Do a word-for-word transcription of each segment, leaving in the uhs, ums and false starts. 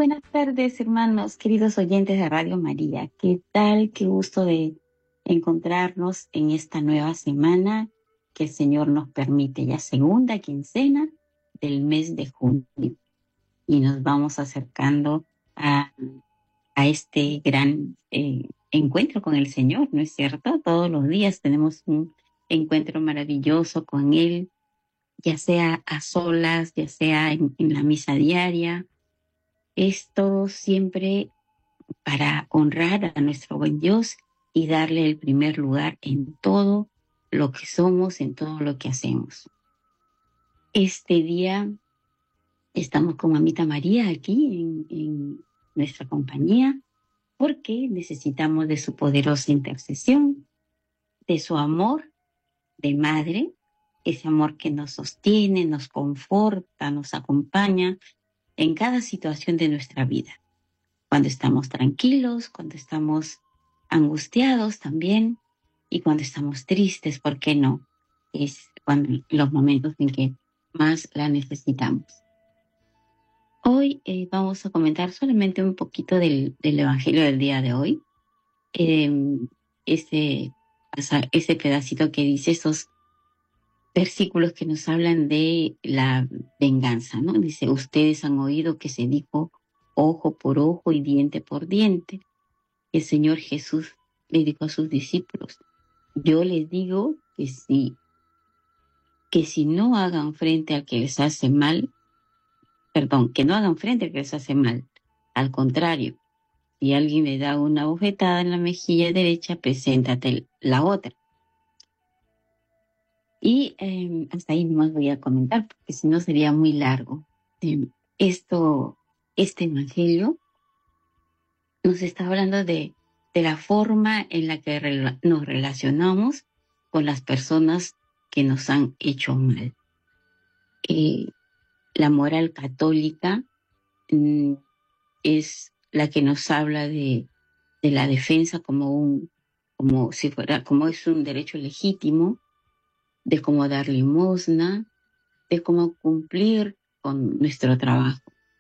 buenas tardes, hermanos, queridos oyentes de Radio María. ¿Qué tal? Qué gusto de encontrarnos en esta nueva semana que el Señor nos permite, ya segunda quincena del mes de junio. Y nos vamos acercando a, a este gran eh, encuentro con el Señor, ¿no es cierto? Todos los días tenemos un encuentro maravilloso con Él, ya sea a solas, ya sea en, en la misa diaria. Esto siempre para honrar a nuestro buen Dios y darle el primer lugar en todo lo que somos, en todo lo que hacemos. Este día estamos con Mamita María aquí en, en nuestra compañía porque necesitamos de su poderosa intercesión, de su amor de madre, ese amor que nos sostiene, nos conforta, nos acompaña en cada situación de nuestra vida. Cuando estamos tranquilos, cuando estamos angustiados también y cuando estamos tristes, ¿por qué no? Es cuando los momentos en que más la necesitamos. Hoy eh, vamos a comentar solamente un poquito del, del Evangelio del día de hoy. Eh, ese, ese pedacito que dice esos versículos que nos hablan de la venganza, ¿no? Dice, ustedes han oído que se dijo ojo por ojo y diente por diente. El Señor Jesús le dijo a sus discípulos, yo les digo que si, que si no hagan frente al que les hace mal, perdón, que no hagan frente al que les hace mal. Al contrario, si alguien le da una bofetada en la mejilla derecha, preséntate la otra. Y eh, hasta ahí más voy a comentar, porque si no sería muy largo. Eh, esto, este evangelio nos está hablando de, de la forma en la que rela- nos relacionamos con las personas que nos han hecho mal. Eh, la moral católica mm, es la que nos habla de, de la defensa como un, como si fuera, como es un derecho legítimo, de cómo dar limosna, de cómo cumplir con nuestro trabajo.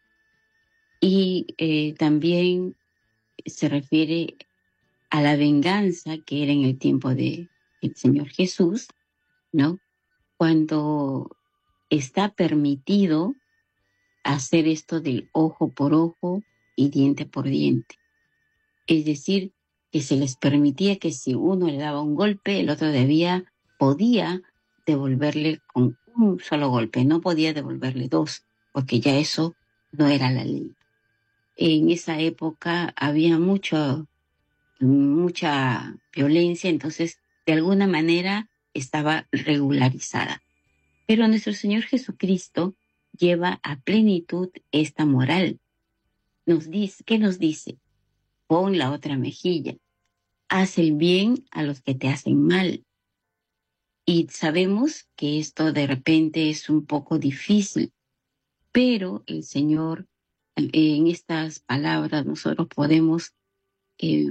Y eh, también se refiere a la venganza que era en el tiempo de el Señor Jesús, ¿no? Cuando está permitido hacer esto del ojo por ojo y diente por diente. Es decir, que se les permitía que si uno le daba un golpe, el otro debía, podía devolverle con un solo golpe, no podía devolverle dos, porque ya eso no era la ley. En esa época había mucho, mucha violencia, entonces de alguna manera estaba regularizada. Pero nuestro Señor Jesucristo lleva a plenitud esta moral. Nos dice, ¿qué nos dice? Pon la otra mejilla. Haz el bien a los que te hacen mal. Y sabemos que esto de repente es un poco difícil, pero el Señor, en estas palabras nosotros podemos eh,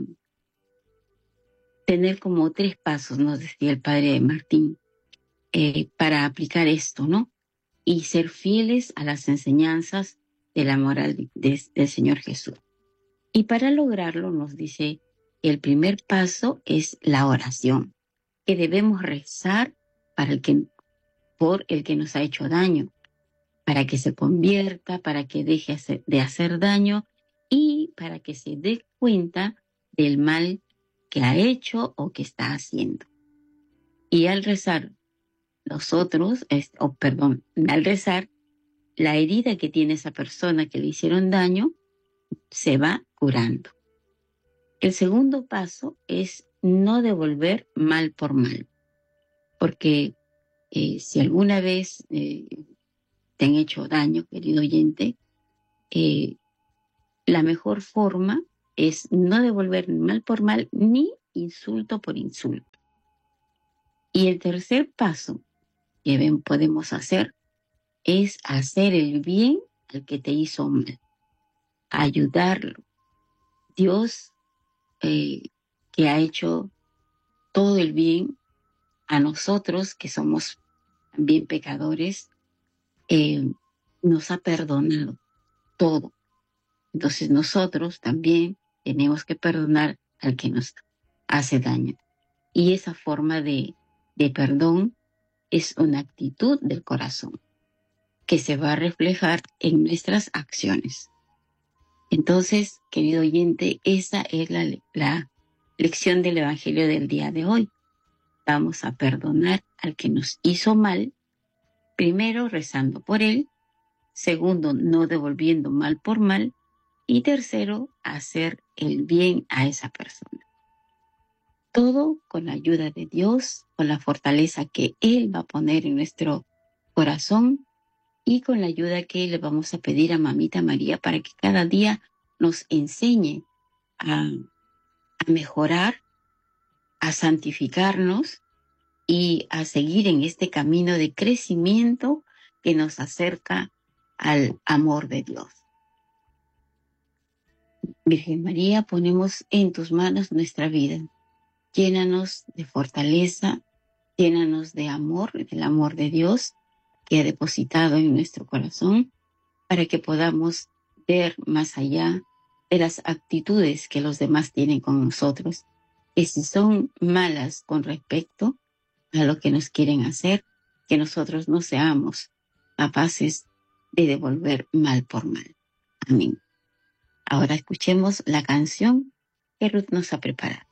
tener como tres pasos, nos decía el padre Martín, eh, para aplicar esto, ¿no? Y ser fieles a las enseñanzas de la moral de, de, del Señor Jesús. Y para lograrlo nos dice, el primer paso es la oración, que debemos rezar para el que, por el que nos ha hecho daño, para que se convierta, para que deje hacer, de hacer daño y para que se dé cuenta del mal que ha hecho o que está haciendo. Y al rezar nosotros, es, oh, perdón, al rezar, la herida que tiene esa persona que le hicieron daño se va curando. El segundo paso es no devolver mal por mal, porque eh, si alguna vez eh, te han hecho daño, querido oyente, eh, la mejor forma es no devolver mal por mal ni insulto por insulto. Y el tercer paso que ven, podemos hacer es hacer el bien al que te hizo mal, ayudarlo. Dios eh, que ha hecho todo el bien a nosotros que somos también pecadores, eh, nos ha perdonado todo. Entonces nosotros también tenemos que perdonar al que nos hace daño. Y esa forma de, de perdón es una actitud del corazón que se va a reflejar en nuestras acciones. Entonces, querido oyente, esa es la, la lección del Evangelio del día de hoy. Vamos a perdonar al que nos hizo mal, primero rezando por él, segundo no devolviendo mal por mal y tercero hacer el bien a esa persona. Todo con la ayuda de Dios, con la fortaleza que Él va a poner en nuestro corazón y con la ayuda que le vamos a pedir a Mamita María para que cada día nos enseñe a, a mejorar, a santificarnos y a seguir en este camino de crecimiento que nos acerca al amor de Dios. Virgen María, ponemos en tus manos nuestra vida. Llénanos de fortaleza, llénanos de amor, del amor de Dios que ha depositado en nuestro corazón, para que podamos ver más allá de las actitudes que los demás tienen con nosotros, que si son malas con respecto a lo que nos quieren hacer, que nosotros no seamos capaces de devolver mal por mal. Amén. Ahora escuchemos la canción que Ruth nos ha preparado.